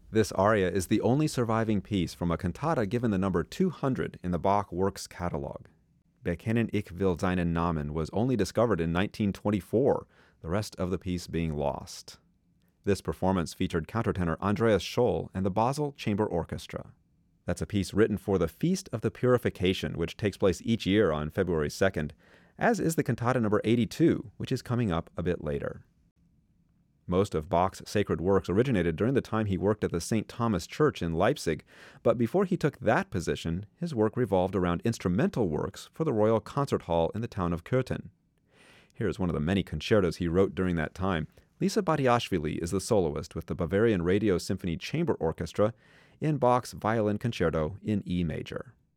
This aria is the only surviving piece from a cantata given the number 200 in the Bach Works Catalog. Bekennen ich will seinen Namen was only discovered in 1924, the rest of the piece being lost. This performance featured countertenor Andreas Scholl and the Basel Chamber Orchestra. That's a piece written for the Feast of the Purification, which takes place each year on February 2nd, as is the cantata number 82, which is coming up a bit later. Most of Bach's sacred works originated during the time he worked at the St. Thomas Church in Leipzig, but before he took that position, his work revolved around instrumental works for the Royal Concert Hall in the town of Köthen. Here's one of the many concertos he wrote during that time. Lisa Batiashvili is the soloist with the Bavarian Radio Symphony Chamber Orchestra in Bach's Violin Concerto in E major.